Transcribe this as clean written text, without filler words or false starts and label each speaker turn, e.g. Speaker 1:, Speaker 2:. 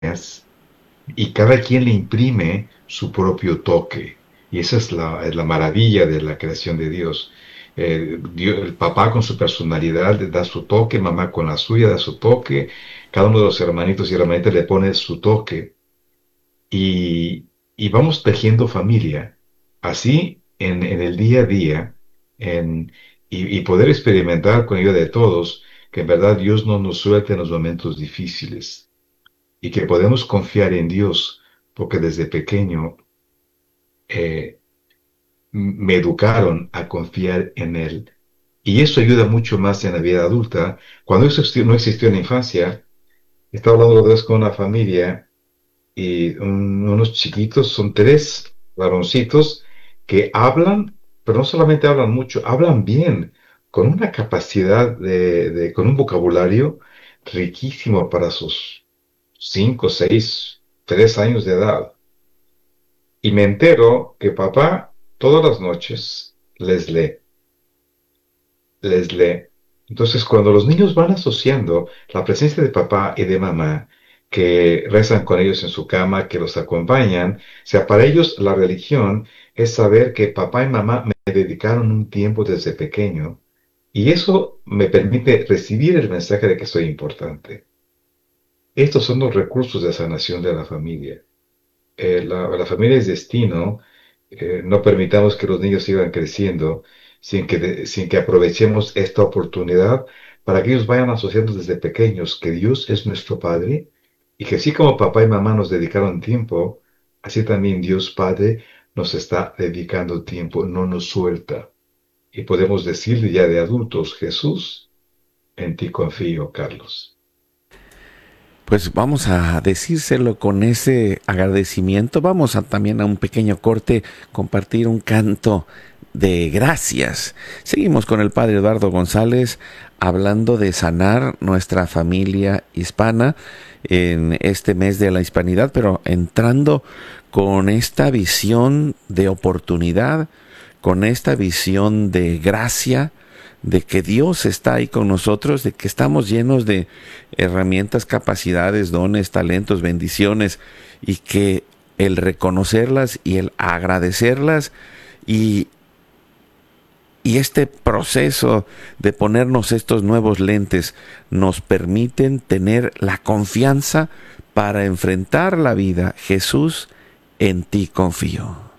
Speaker 1: y cada quien le imprime su propio toque. Y esa es la maravilla de la creación de Dios. El papá con su personalidad le da su toque, mamá con la suya da su toque, cada uno de los hermanitos y hermanitas le pone su toque y vamos tejiendo familia, así en el día a día, y poder experimentar con ayuda de todos que en verdad Dios no nos suelta en los momentos difíciles y que podemos confiar en Dios, porque desde pequeño eh, me educaron a confiar en Él. Y eso ayuda mucho más en la vida adulta. Cuando eso no existió en la infancia, estaba hablando otra vez con una familia y unos chiquitos, son tres varoncitos que hablan, pero no solamente hablan mucho, hablan bien, con una capacidad con un vocabulario riquísimo para sus 5, 6, 3 años de edad. Y me entero que papá todas las noches les lee. Entonces, cuando los niños van asociando la presencia de papá y de mamá, que rezan con ellos en su cama, que los acompañan, o sea, para ellos la religión es saber que papá y mamá me dedicaron un tiempo desde pequeño y eso me permite recibir el mensaje de que soy importante. Estos son los recursos de sanación de la familia. La familia es destino, no permitamos que los niños sigan creciendo sin que aprovechemos esta oportunidad para que ellos vayan asociando desde pequeños que Dios es nuestro Padre y que así como papá y mamá nos dedicaron tiempo, así también Dios Padre nos está dedicando tiempo, no nos suelta. Y podemos decirle ya de adultos, Jesús, en ti confío, Carlos.
Speaker 2: Pues vamos a decírselo con ese agradecimiento. Vamos a también a un pequeño corte, compartir un canto de gracias. Seguimos con el padre Eduardo González hablando de sanar nuestra familia hispana en este mes de la hispanidad, pero entrando con esta visión de oportunidad, con esta visión de gracia, de que Dios está ahí con nosotros, de que estamos llenos de herramientas, capacidades, dones, talentos, bendiciones, y que el reconocerlas y el agradecerlas y, y este proceso de ponernos estos nuevos lentes nos permiten tener la confianza para enfrentar la vida. Jesús, en ti confío.